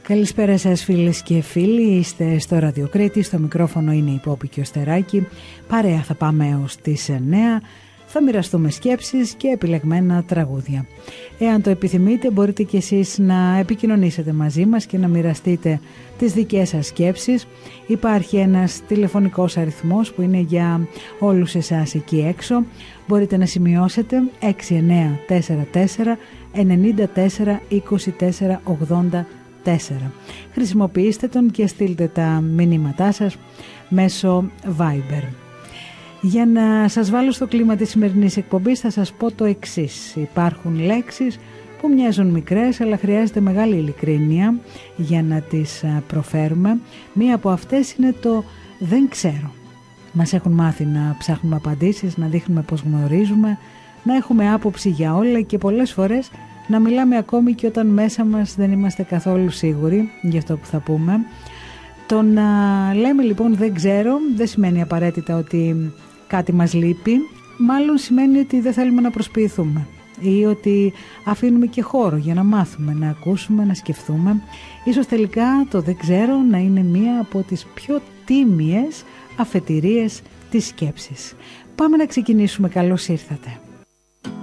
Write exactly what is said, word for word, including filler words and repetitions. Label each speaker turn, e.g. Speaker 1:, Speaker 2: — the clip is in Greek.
Speaker 1: Καλησπέρα σας φίλες και φίλοι, είστε στο Ραδιοκρήτη, στο μικρόφωνο είναι η Πόπη και ο Στεράκη. Παρέα θα πάμε έως τις εννέα, θα μοιραστούμε σκέψεις και επιλεγμένα τραγούδια. Εάν το επιθυμείτε μπορείτε και εσείς να επικοινωνήσετε μαζί μας και να μοιραστείτε τις δικές σας σκέψεις. Υπάρχει ένας τηλεφωνικός αριθμός που είναι για όλους εσάς εκεί έξω. Μπορείτε να σημειώσετε έξι εννέα τέσσερα τέσσερα εννιά τέσσερα είκοσι τέσσερα ογδόντα τέσσερα. Χρησιμοποιήστε τον και στείλτε τα μηνύματά σας μέσω Viber. Για να σας βάλω στο κλίμα της σημερινής εκπομπής θα σας πω το εξής. Υπάρχουν λέξεις που μοιάζουν μικρές αλλά χρειάζεται μεγάλη ειλικρίνεια για να τις προφέρουμε. Μία από αυτές είναι το «δεν ξέρω». Μας έχουν μάθει να ψάχνουμε απαντήσεις, να δείχνουμε πως γνωρίζουμε, να έχουμε άποψη για όλα και πολλές φορές να μιλάμε ακόμη και όταν μέσα μας δεν είμαστε καθόλου σίγουροι για αυτό που θα πούμε. Το να λέμε λοιπόν «δεν ξέρω» δεν σημαίνει απαραίτητα ότι κάτι μας λείπει, μάλλον σημαίνει ότι δεν θέλουμε να προσποιηθούμε ή ότι αφήνουμε και χώρο για να μάθουμε, να ακούσουμε, να σκεφτούμε. Ίσως τελικά το «δεν ξέρω» να είναι μία από τις πιο τίμιες αφετηρίες της σκέψης. Πάμε να ξεκινήσουμε. Καλώς ήρθατε.